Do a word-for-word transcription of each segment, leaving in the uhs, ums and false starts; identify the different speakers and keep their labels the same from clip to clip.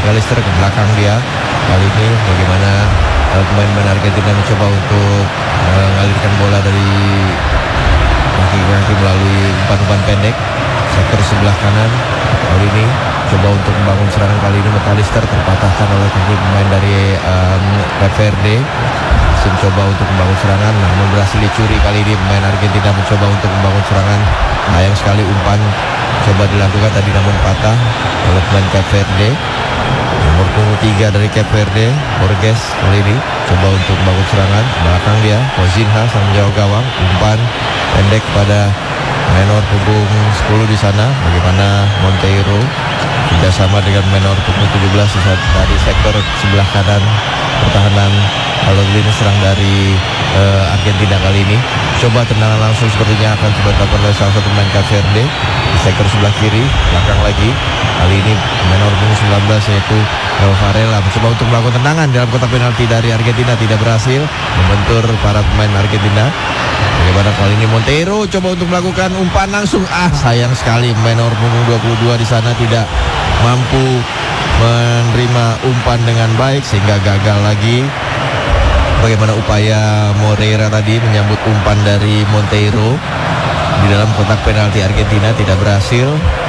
Speaker 1: McAllister ke belakang dia. Kali ini bagaimana uh, pemain-pemain Argentina mencoba untuk uh, mengalirkan bola dari kaki-kaki melalui umpan-umpan pendek sektor sebelah kanan. Kali ini coba untuk membangun serangan, kali ini McAllister terpatahkan oleh kaki pemain dari um, Cape Verde. Mencoba untuk membangun serangan namun berhasil dicuri. Kali ini pemain Argentina mencoba untuk membangun serangan. Sayang sekali umpan coba dilakukan tadi namun patah oleh pemain Cape Verde. Nomor punggung tiga dari Cape Verde, Borges, kali ini coba untuk membangun serangan. Belakang dia, Kozinha sang menjauh gawang. Umpan pendek pada menor punggung sepuluh di sana. Bagaimana Monteiro kerjasama dengan menor punggung tujuh belas dari sektor sebelah kanan pertahanan. Kalau ini serang dari uh, Argentina kali ini. Coba tendangan langsung sepertinya akan coba dilakukan oleh salah satu pemain Cape Verde di sektor sebelah kiri. Belakang lagi. Kali ini menor punggung sembilan belas yaitu uh, Varela mencoba untuk melakukan tendangan dalam kotak penalti dari Argentina, tidak berhasil membentur para pemain Argentina. Bagaimana kali ini Monteiro coba untuk melakukan umpan langsung. Ah, sayang sekali menor punggung dua puluh dua di sana tidak mampu menerima umpan dengan baik sehingga gagal lagi. Bagaimana upaya Moreira tadi menyambut umpan dari Monteiro di dalam kotak penalti Argentina, tidak berhasil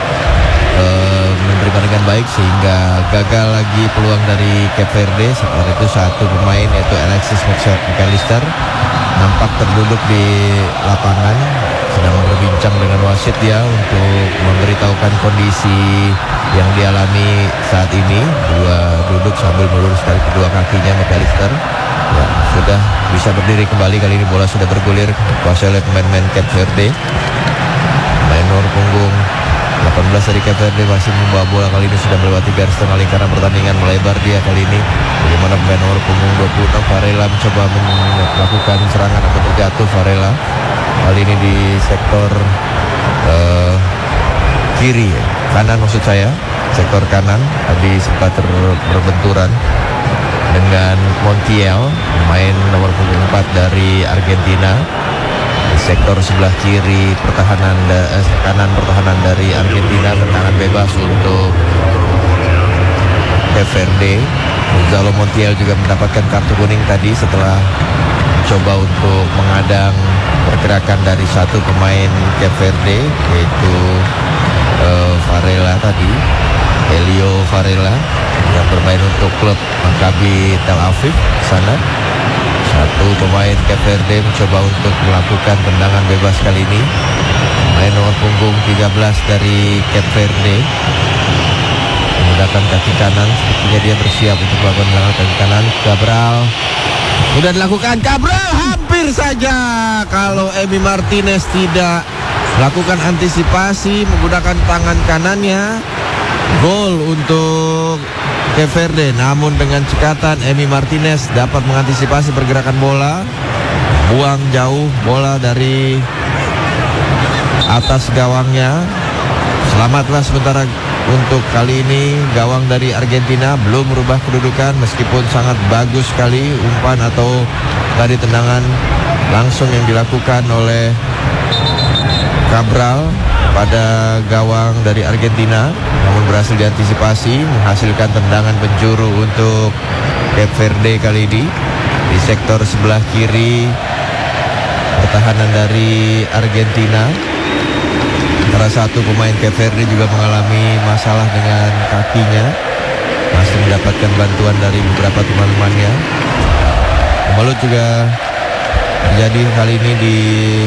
Speaker 1: uh, menerima dengan baik sehingga gagal lagi peluang dari Cape Verde. Setelah itu satu pemain yaitu Alexis McAllister nampak terduduk di lapangan sedang berbincang dengan wasit dia untuk memberitahukan kondisi yang dialami saat ini. Dua duduk sambil meluruskan kedua kakinya McAllister. Ya, sudah bisa berdiri kembali. Kali ini bola sudah bergulir kuasai oleh pemain-pemain Cape Verde. Menor punggung delapan belas dari Cape Verde masih membawa bola. Kali ini sudah melewati garis tengah lingkaran pertandingan, melebar dia kali ini. Bagaimana pemain nomor punggung dua puluh enam Varela mencoba melakukan serangan atau terjatuh Varela. Kali ini di sektor uh, kiri, kanan maksud saya, sektor kanan tadi sempat ter- berbenturan dengan Montiel, pemain nomor punggung empat dari Argentina. Di sektor sebelah kiri pertahanan da- eh, kanan pertahanan dari Argentina, tendangan bebas untuk Cape Verde. Gonzalo Montiel juga mendapatkan kartu kuning tadi setelah coba untuk mengadang pergerakan dari satu pemain Cape Verde yaitu uh, Varela tadi, Elio Varela yang bermain untuk klub Maccabi Tel Aviv sana. Satu pemain Cape Verde mencoba untuk melakukan tendangan bebas kali ini. Pemain nomor punggung tiga belas dari Cape Verde menggunakan kaki kanan, sepertinya dia bersiap untuk melakukan tendangan kaki kanan. Cabral sudah dilakukan. Cabral hampir saja kalau Emi Martinez tidak melakukan antisipasi menggunakan tangan kanannya. Gol untuk Cape Verde, namun dengan cekatan Emi Martinez dapat mengantisipasi pergerakan bola, buang jauh bola dari atas gawangnya. Selamatlah sementara untuk kali ini gawang dari Argentina belum merubah kedudukan meskipun sangat bagus sekali umpan atau tadi tendangan langsung yang dilakukan oleh Cabral pada gawang dari Argentina, namun berhasil diantisipasi menghasilkan tendangan penjuru untuk Cape Verde kali ini. Di sektor sebelah kiri pertahanan dari Argentina, salah satu pemain Cape Verde juga mengalami masalah dengan kakinya, masih mendapatkan bantuan dari beberapa teman-temannya. Pembalut juga terjadi kali ini di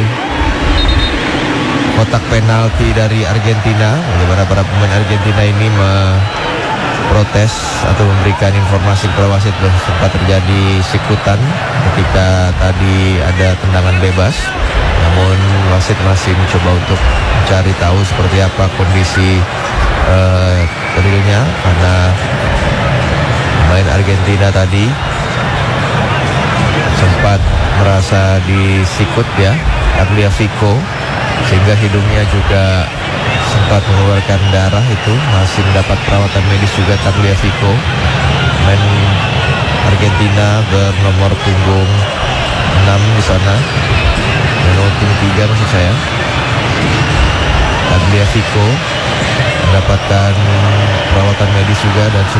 Speaker 1: kotak penalti dari Argentina. Bagaimana para pemain Argentina ini memprotes atau memberikan informasi kepada wasit bahwa sempat terjadi sikutan ketika tadi ada tendangan bebas. Namun wasit masih mencoba untuk mencari tahu seperti apa kondisi uh, realnya, karena pemain Argentina tadi sempat merasa disikut ya, Tagliafico, sehingga hidungnya juga sempat mengeluarkan darah. Itu masih mendapat perawatan medis juga Tagliafico, pemain Argentina bernomor punggung enam di sana, nomor punggung tiga maksud saya. Tagliafico mendapatkan perawatan medis juga dan